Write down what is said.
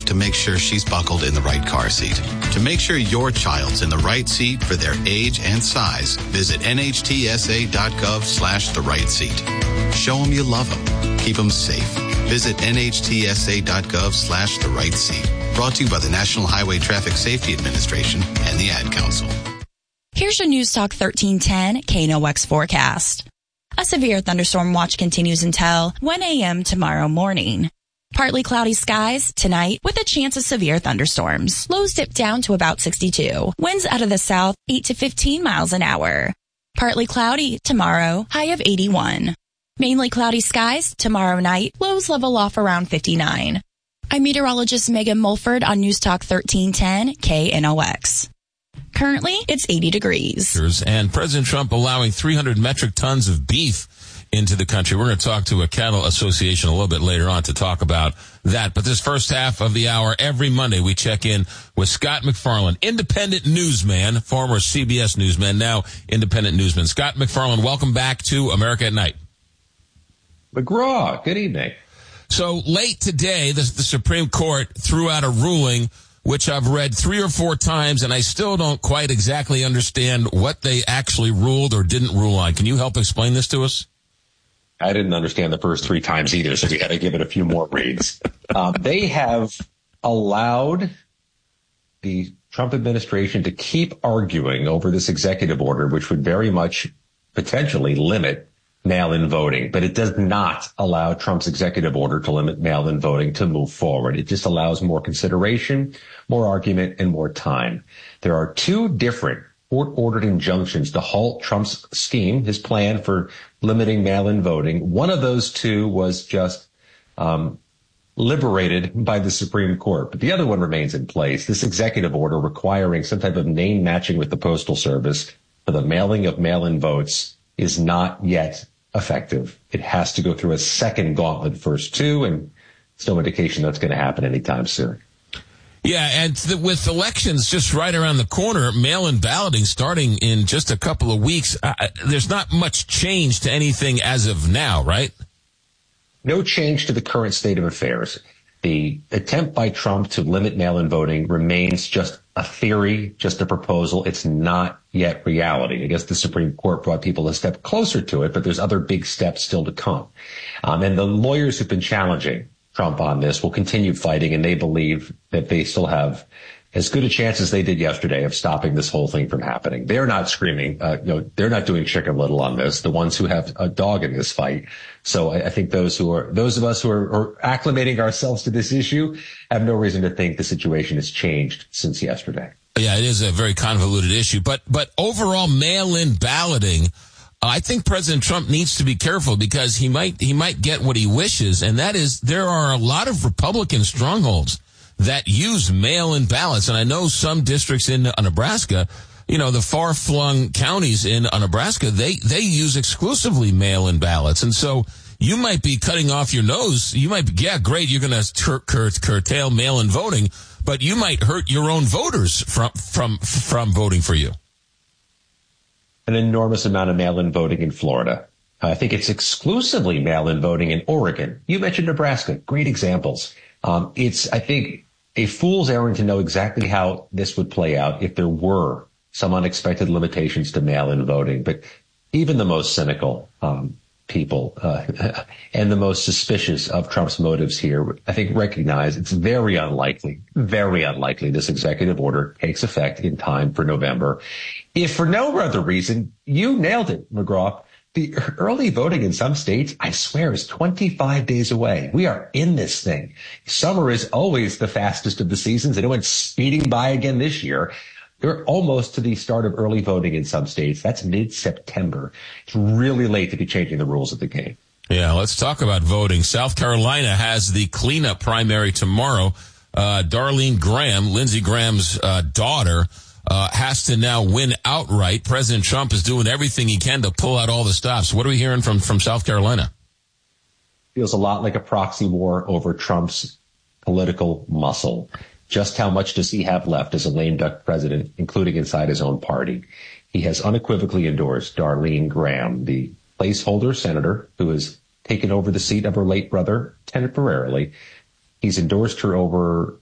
to make sure she's buckled in the right car seat. To make sure your child's in the right seat for their age and size, visit nhtsa.gov/the right seat. Show them you love them. Keep them safe. Visit nhtsa.gov/the right seat. Brought to you by the National Highway Traffic Safety Administration and the Ad Council. Here's your News Talk 1310 KNOX forecast. A severe thunderstorm watch continues until 1 a.m. tomorrow morning. Partly cloudy skies tonight with a chance of severe thunderstorms. Lows dip down to about 62. Winds out of the south 8 to 15 miles an hour. Partly cloudy tomorrow, high of 81. Mainly cloudy skies tomorrow night. Lows level off around 59. I'm meteorologist Megan Mulford on News Talk 1310 KNOX. Currently, it's 80 degrees. And President Trump allowing 300 metric tons of beef into the country. We're going to talk to a cattle association a little bit later on to talk about that. But this first half of the hour, every Monday, we check in with Scott MacFarlane, independent newsman, former CBS newsman, now independent newsman. Scott MacFarlane, welcome back to America at Night. McGraw, good evening. So late today, the Supreme Court threw out a ruling which I've read 3 or 4 times, and I still don't quite exactly understand what they actually ruled or didn't rule on. Can you help explain this to us? I didn't understand the first 3 times either, so we got to give it a few more reads. They have allowed the Trump administration to keep arguing over this executive order, which would very much potentially limit mail-in voting, but it does not allow Trump's executive order to limit mail-in voting to move forward. It just allows more consideration, more argument, and more time. There are 2 different court-ordered injunctions to halt Trump's scheme, his plan for limiting mail-in voting. One of those 2 was just liberated by the Supreme Court, but the other one remains in place. This executive order requiring some type of name matching with the Postal Service for the mailing of mail-in votes is not yet effective. It has to go through a second gauntlet first, too, and there's no indication that's going to happen anytime soon. Yeah, and with elections just right around the corner, mail-in balloting starting in just a couple of weeks, there's not much change to anything as of now, right? No change to the current state of affairs. The attempt by Trump to limit mail-in voting remains just a theory, just a proposal. It's not yet reality. I guess the Supreme Court brought people a step closer to it, but there's other big steps still to come. And the lawyers who've been challenging Trump on this will continue fighting, and they believe that they still have as good a chance as they did yesterday of stopping this whole thing from happening. They're not screaming, they're not doing Chicken Little on this, the ones who have a dog in this fight. So I think those of us who are acclimating ourselves to this issue have no reason to think the situation has changed since yesterday. Yeah, it is a very convoluted issue, but overall mail-in balloting, I think President Trump needs to be careful because he might get what he wishes, and that is there are a lot of Republican strongholds that use mail-in ballots. And I know some districts in Nebraska, the far-flung counties in Nebraska, they use exclusively mail-in ballots. And so you might be cutting off your nose. You might be, great, you're going to curtail mail-in voting, but you might hurt your own voters from voting for you. An enormous amount of mail-in voting in Florida. I think it's exclusively mail-in voting in Oregon. You mentioned Nebraska. Great examples. It's, I think, a fool's errand to know exactly how this would play out if there were some unexpected limitations to mail-in voting. But even the most cynical people and the most suspicious of Trump's motives here, I think, recognize it's very unlikely this executive order takes effect in time for November. If for no other reason, you nailed it, McGraw. The early voting in some states, I swear, is 25 days away. We are in this thing. Summer is always the fastest of the seasons, and it went speeding by again this year. We're almost to the start of early voting in some states. That's mid-September. It's really late to be changing the rules of the game. Yeah, let's talk about voting. South Carolina has the cleanup primary tomorrow. Darlene Graham, Lindsey Graham's daughter, has to now win outright. President Trump is doing everything he can to pull out all the stops. What are we hearing from South Carolina? Feels a lot like a proxy war over Trump's political muscle. Just how much does he have left as a lame duck president, including inside his own party? He has unequivocally endorsed Darlene Graham, the placeholder senator who has taken over the seat of her late brother temporarily. He's endorsed her over